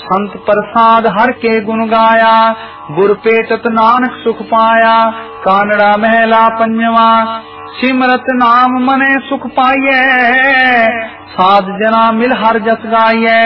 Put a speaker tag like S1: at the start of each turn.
S1: संत प्रसाद हर के गुण गाया, गुर पेटत नानक सुख पाया। कानड़ा महला पंजवा, सिमरत नाम मने सुख पाइये, साध जना मिल हर जस गाइये।